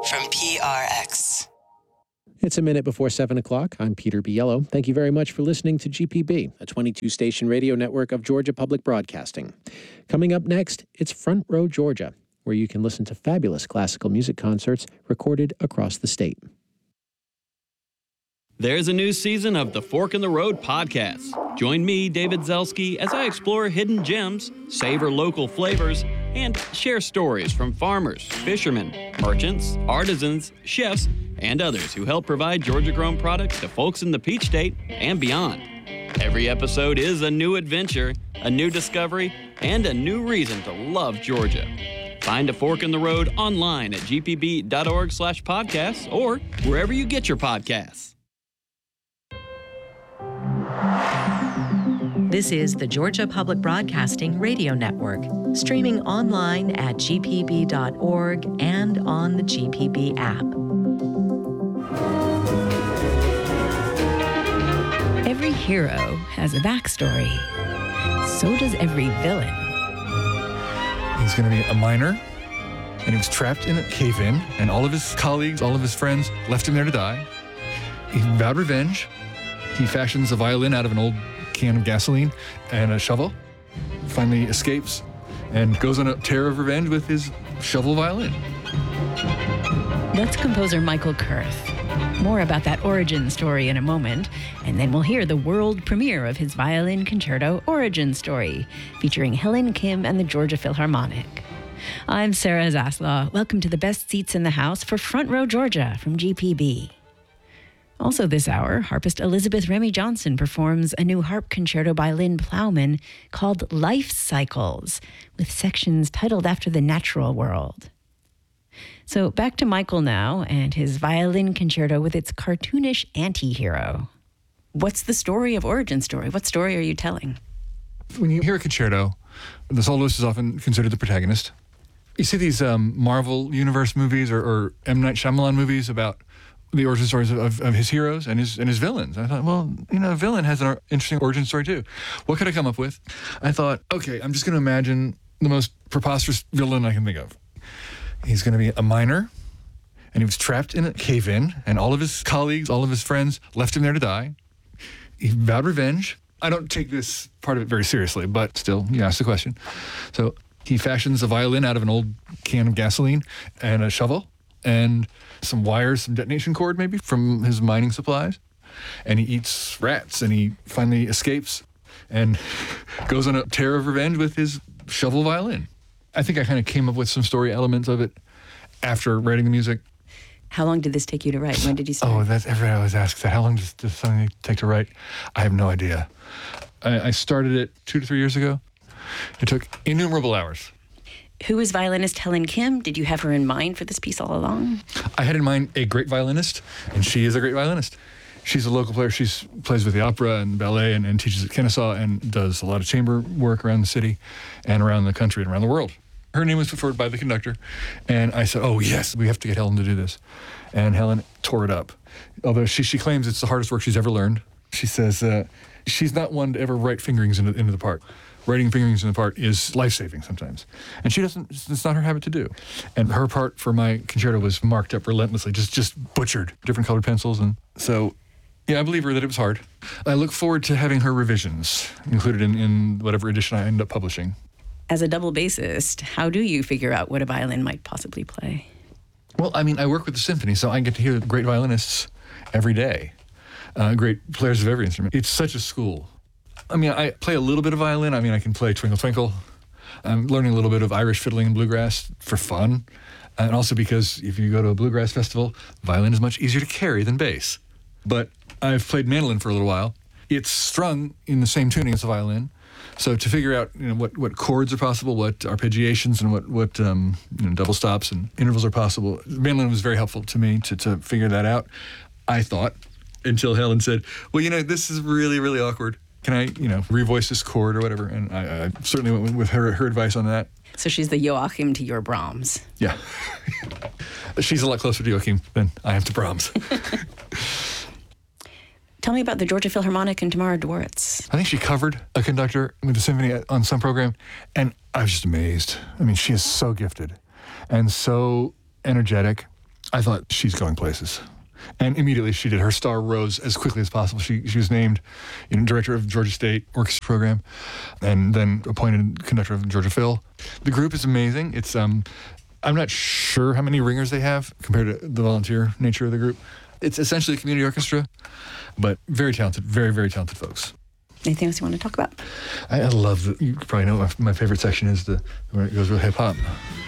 from PRX. It's a minute before 7 o'clock. I'm Peter Biello. Thank you very much for listening to GPB, a 22-station radio network of Georgia Public Broadcasting. Coming up next, it's Front Row Georgia, where you can listen to fabulous classical music concerts recorded across the state. There's a new season of the Fork in the Road podcast. Join me, David Zelski, as I explore hidden gems, savor local flavors, and share stories from farmers, fishermen, merchants, artisans, chefs, and others who help provide Georgia-grown products to folks in the Peach State and beyond. Every episode is a new adventure, a new discovery, and a new reason to love Georgia. Find a Fork in the Road online at gpb.org/podcasts or wherever you get your podcasts. This is the Georgia Public Broadcasting Radio Network, streaming online at gpb.org and on the GPB app. Every hero has a backstory. So does every villain. He's going to be a miner, and he was trapped in a cave-in, and all of his colleagues, all of his friends left him there to die. He vowed revenge. He fashions a violin out of an old can of gasoline and a shovel, finally escapes, and goes on a tear of revenge with his shovel violin. That's composer Michael Kurth. More about that origin story in a moment, and then we'll hear the world premiere of his violin concerto Origin Story, featuring Helen Kim and the Georgia Philharmonic. I'm Sarah Zaslaw. Welcome to the best seats in the house for Front Row Georgia from GPB. Also this hour, harpist Elizabeth Remy Johnson performs a new harp concerto by Lynn Plowman called Life Cycles, with sections titled after the natural world. So back to Michael now and his violin concerto with its cartoonish anti-hero. What's the story of Origin Story? What story are you telling? When you hear a concerto, the soloist is often considered the protagonist. You see these Marvel Universe movies or M. Night Shyamalan movies about the origin stories of his heroes and his villains. I thought, well, a villain has an interesting origin story too. What could I come up with? I thought, okay, I'm just going to imagine the most preposterous villain I can think of. He's going to be a miner, and he was trapped in a cave-in, and all of his colleagues, all of his friends left him there to die. He vowed revenge. I don't take this part of it very seriously, but still, you asked the question. So he fashions a violin out of an old can of gasoline and a shovel and some wires, some detonation cord maybe from his mining supplies. And he eats rats, and he finally escapes and goes on a tear of revenge with his shovel violin. I think I kind of came up with some story elements of it after writing the music. How long did this take you to write? When did you start? Oh, that's everybody always asks that. How long does something take to write? I have no idea. I started it 2 to 3 years ago. It took innumerable hours. Who is violinist Helen Kim? Did you have her in mind for this piece all along? I had in mind a great violinist, and she is a great violinist. She's a local player. She plays with the opera and ballet and teaches at Kennesaw and does a lot of chamber work around the city and around the country and around the world. Her name was put forward by the conductor, and I said, oh, yes, we have to get Helen to do this. And Helen tore it up. Although she claims it's the hardest work she's ever learned. She says she's not one to ever write fingerings into the part. Writing fingerings in the part is life-saving sometimes. And she doesn't, it's not her habit to do. And her part for my concerto was marked up relentlessly, just butchered, different colored pencils. And so, yeah, I believe her that it was hard. I look forward to having her revisions included in whatever edition I end up publishing. As a double bassist, how do you figure out what a violin might possibly play? Well, I mean, I work with the symphony, so I get to hear great violinists every day, great players of every instrument. It's such a school. I mean, I play a little bit of violin. I mean, I can play Twinkle Twinkle. I'm learning a little bit of Irish fiddling and bluegrass for fun, and also because if you go to a bluegrass festival, violin is much easier to carry than bass. But I've played mandolin for a little while. It's strung in the same tuning as the violin. So to figure out, what chords are possible, what arpeggiations and what double stops and intervals are possible, mandolin was very helpful to me to figure that out. I thought, until Helen said, well, this is really, really awkward. Can I, revoice this chord or whatever? And I certainly went with her advice on that. So she's the Joachim to your Brahms. Yeah. She's a lot closer to Joachim than I am to Brahms. Tell me about the Georgia Philharmonic and Tamara Dworitz. I think she covered a conductor with the symphony on some program, and I was just amazed. I mean, she is so gifted and so energetic. I thought she's going places. And immediately she did. Her star rose as quickly as possible. She was named director of Georgia State Orchestra Program and then appointed conductor of Georgia Phil. The group is amazing. It's I'm not sure how many ringers they have compared to the volunteer nature of the group. It's essentially a community orchestra, but very talented, very, very talented folks. Anything else you want to talk about? I love you probably know my favorite section is when it goes real hip hop.